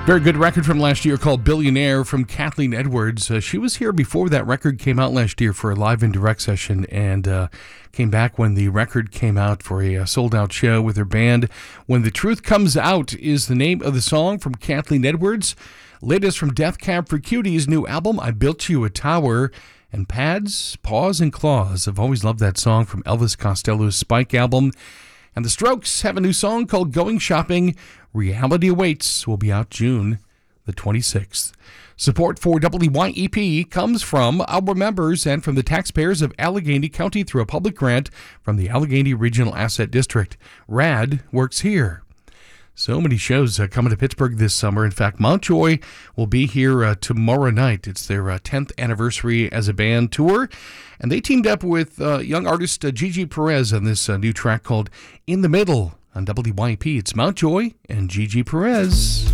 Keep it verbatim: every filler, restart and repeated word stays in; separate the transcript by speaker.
Speaker 1: Very good record from last year called Billionaire from Kathleen Edwards. Uh, she was here before that record came out last year for a live and direct session, and uh, came back when the record came out for a, a sold-out show with her band. When the Truth Comes Out is the name of the song from Kathleen Edwards. Latest from Death Cab for Cutie's new album, I Built You a Tower. And Pads, Paws and Claws. I've always loved that song from Elvis Costello's Spike album. And the Strokes have a new song called Going Shopping. Reality Awaits will be out June the twenty-sixth. Support for W Y E P comes from our members and from the taxpayers of Allegheny County through a public grant from the Allegheny Regional Asset District. RAD works here. So many shows uh, coming to Pittsburgh this summer. In fact, Mountjoy will be here uh, tomorrow night. It's their uh, tenth anniversary as a band tour. And they teamed up with uh, young artist uh, Gigi Perez on this uh, new track called In the Middle on W Y P. It's Mountjoy and Gigi Perez.